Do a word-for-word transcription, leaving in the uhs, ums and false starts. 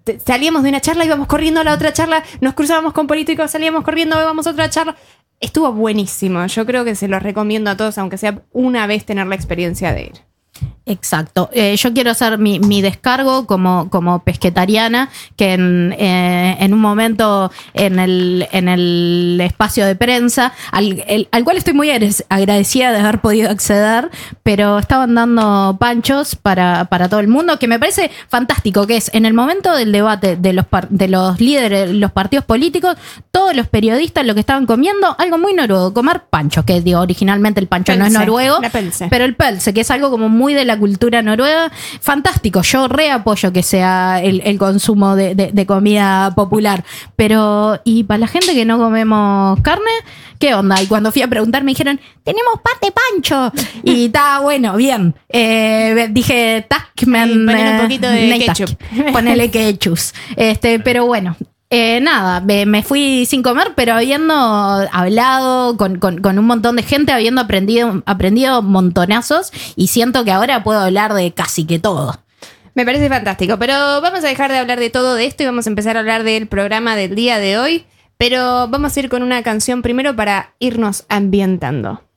te, salíamos de una charla, íbamos corriendo a la otra charla, nos cruzábamos con políticos, salíamos corriendo, íbamos a otra charla. Estuvo buenísimo. Yo creo que se los recomiendo a todos, aunque sea una vez tener la experiencia de ir. Exacto. Eh, yo quiero hacer mi, mi descargo como, como pesquetariana, que en, eh, en un momento en el, en el espacio de prensa, al, el, al cual estoy muy agradecida de haber podido acceder, pero estaban dando panchos para, para todo el mundo, que me parece fantástico, que es en el momento del debate de los, par, de los líderes, los partidos políticos, todos los periodistas lo que estaban comiendo, algo muy noruego, comer panchos, que digo, originalmente el pancho Pelse, no es noruego, pero el pelse, que es algo como muy de la cultura noruega, fantástico. Yo re apoyo que sea el, el consumo de, de, de comida popular, pero ¿y para la gente que no comemos carne? ¿Qué onda? Y cuando fui a preguntar me dijeron, tenemos parte pancho, y está bueno, bien. Eh, dije, tac, me poner un poquito de ketchup. Ponele ketchup. Este, pero bueno. Eh, nada, me, me fui sin comer, pero habiendo hablado con, con, con un montón de gente, habiendo aprendido, aprendido montonazos, y siento que ahora puedo hablar de casi que todo. Me parece fantástico, pero vamos a dejar de hablar de todo de esto y vamos a empezar a hablar del programa del día de hoy, pero vamos a ir con una canción primero para irnos ambientando.